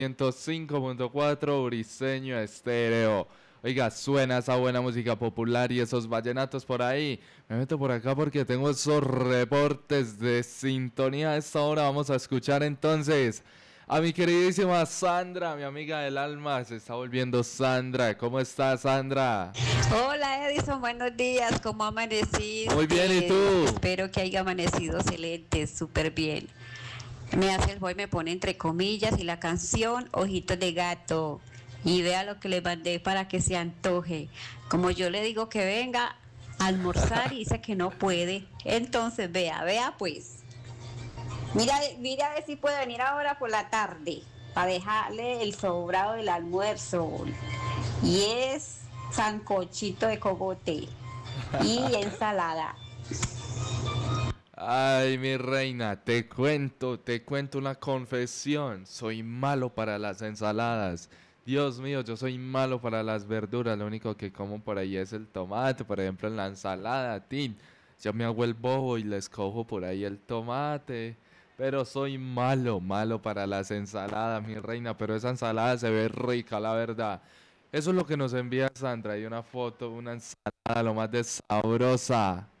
105.4 Briseño Estéreo. Oiga, suena esa buena música popular y esos vallenatos por ahí. Me meto por acá porque tengo esos reportes de sintonía a esta hora. Vamos a escuchar entonces a mi queridísima Sandra, mi amiga del alma. Se está volviendo Sandra. ¿Cómo estás, Sandra? Hola Edison, buenos días, ¿cómo amaneciste? Muy bien, ¿y tú? Espero que haya amanecido excelente, súper bien. Me hace el boy, me pone entre comillas y la canción Ojitos de Gato. Y vea lo que le mandé para que se antoje. Como yo le digo que venga a almorzar y dice que no puede. Entonces vea pues. Mira a ver si puede venir ahora por la tarde para dejarle el sobrado del almuerzo. Y es sancochito de cogote y ensalada. Ay, mi reina, te cuento una confesión. Soy malo para las ensaladas. Dios mío, yo soy malo para las verduras. Lo único que como por ahí es el tomate, por ejemplo, en la ensalada, tin. Yo me hago el bobo y les cojo por ahí el tomate. Pero soy malo para las ensaladas, mi reina. Pero esa ensalada se ve rica, la verdad. Eso es lo que nos envía Sandra. Hay una foto, una ensalada lo más de sabrosa.